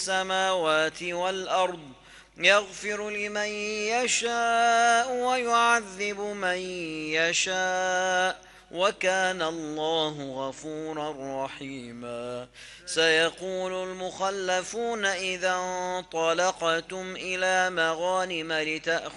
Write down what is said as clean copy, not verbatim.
السماوات والأرض يغفر لمن يشاء ويعذب من يشاء وكان الله غفورا رحيما. سيقول المخلفون إذا انطلقتم إلى مغانم لتأخذوها